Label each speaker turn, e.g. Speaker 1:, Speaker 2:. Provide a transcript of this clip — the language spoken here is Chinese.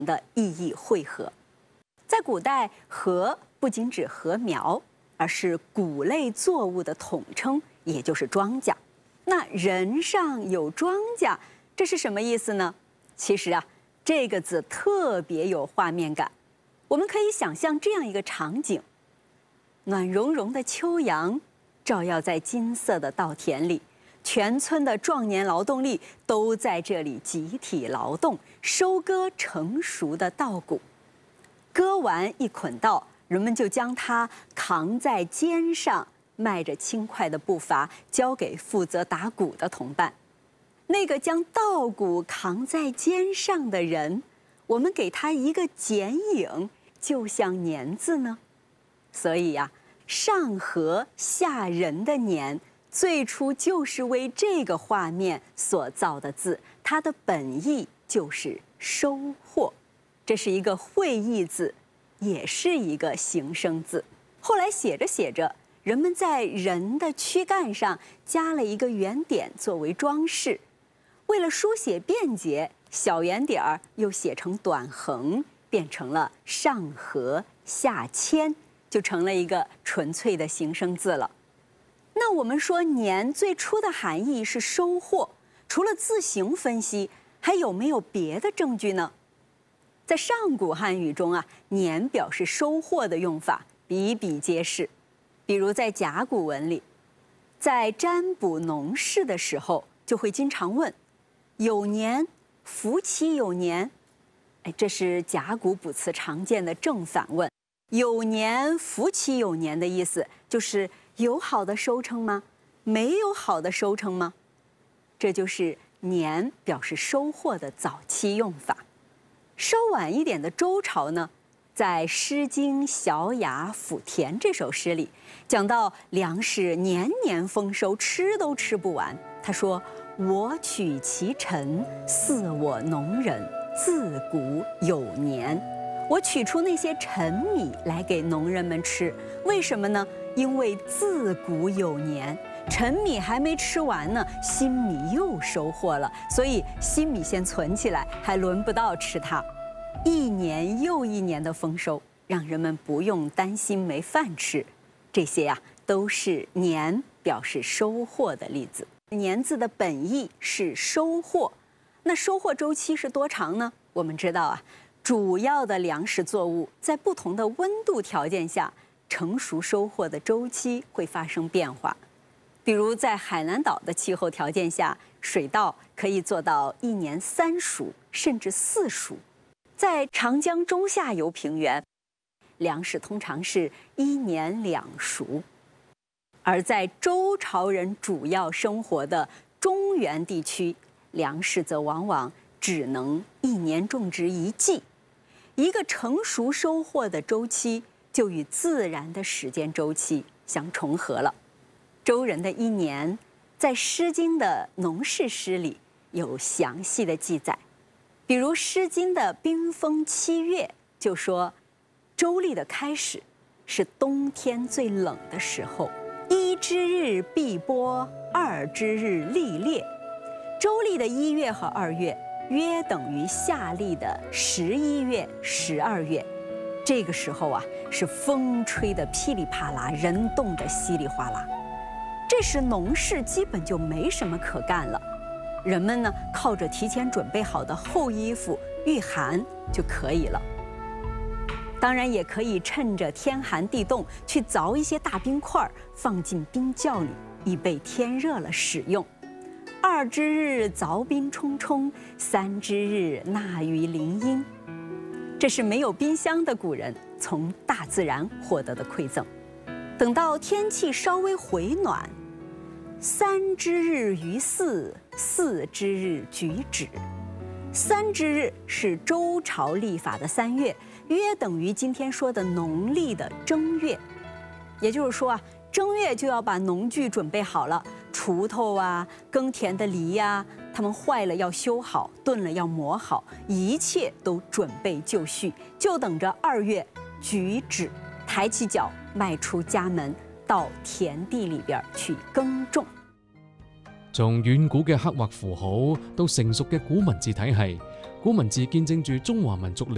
Speaker 1: 的意义汇合。在古代，禾不仅指禾苗，而是谷类作物的统称，也就是庄稼。那人上有庄稼，这是什么意思呢？其实啊，这个字特别有画面感。我们可以想象这样一个场景：暖融融的秋阳照耀在金色的稻田里，全村的壮年劳动力都在这里集体劳动，收割成熟的稻谷。割完一捆稻，人们就将它扛在肩上，迈着轻快的步伐，交给负责打谷的同伴。那个将稻谷扛在肩上的人，我们给他一个剪影，就像年字呢。所以呀，上禾下人的年，最初就是为这个画面所造的字，它的本意就是收获。这是一个会意字，也是一个形声字。后来写着写着，人们在人的躯干上加了一个圆点作为装饰。为了书写便捷，小圆点儿又写成短横，变成了上禾下谦，就成了一个纯粹的形声字了。那我们说年最初的含义是收获，除了字形分析，还有没有别的证据呢？在上古汉语中啊，年表示收获的用法比比皆是。比如在甲骨文里，在占卜农事的时候，就会经常问：有年，福其有年。这是甲骨卜辞常见的正反问。有年，福其有年的意思就是有好的收成吗？没有好的收成吗？这就是年表示收获的早期用法。稍晚一点的周朝呢，在《诗经·小雅·抚田》这首诗里，讲到粮食年年丰收，吃都吃不完。他说：“我取其陈，似我农人，自古有年。”我取出那些陈米来给农人们吃，为什么呢？因为自古有年，陈米还没吃完呢，新米又收获了，所以新米先存起来，还轮不到吃它。一年又一年的丰收，让人们不用担心没饭吃。这些呀，都是年表示收获的例子。年字的本意是收获，那收获周期是多长呢？我们知道啊，主要的粮食作物在不同的温度条件下，成熟收获的周期会发生变化。比如在海南岛的气候条件下，水稻可以做到1年3熟，甚至4熟。在长江中下游平原，粮食通常是1年2熟。而在周朝人主要生活的中原地区，粮食则往往只能1年种植1季。一个成熟收获的周期就与自然的时间周期相重合了。周人的1年，在《诗经》的农事诗里有详细的记载。比如《诗经》的冰封7月就说，周历的开始是冬天最冷的时候，1之日必播，2之日历烈。周历的1月和2月约等于夏历的11月、12月。这个时候啊，是风吹得噼里啪啦，人冻得稀里哗啦。这时农事基本就没什么可干了，人们呢靠着提前准备好的厚衣服御寒就可以了。当然也可以趁着天寒地冻去凿一些大冰块，放进冰窖里，以备天热了使用。2之日凿冰冲冲，3之日纳于林荫。这是没有冰箱的古人从大自然获得的馈赠。等到天气稍微回暖，3之日于4， 4之日举止。3之日是周朝历法的3月，约等于今天说的农历的正月。也就是说啊，正月就要把农具准备好了，锄头啊、耕田的犁呀，它们坏了要修好，钝了要磨好，一切都准备就绪，就等着2月举止，抬起脚迈出家門，到田地裏邊去耕種。
Speaker 2: 從遠古嘅刻畫符號到成熟嘅古文字體系，古文字見證住中華民族